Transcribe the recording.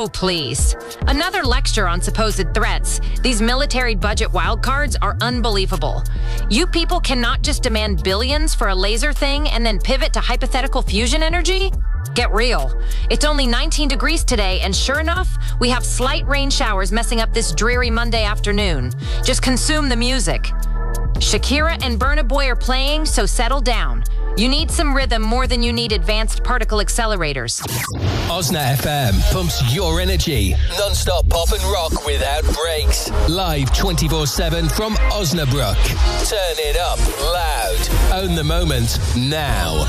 Oh, please. Another lecture on supposed threats. These military budget wildcards are unbelievable. You people cannot just demand billions for a laser thing and then pivot to hypothetical fusion energy? Get real. It's only 19 degrees today, and sure enough, we have slight rain showers messing up this dreary Monday afternoon. Just consume the music. Shakira and Burna Boy are playing, so settle down. You need some rhythm more than you need advanced particle accelerators. Osna FM pumps your energy. Non-stop pop and rock without breaks. Live 24/7 from Osnabrück. Turn it up loud. Own the moment now.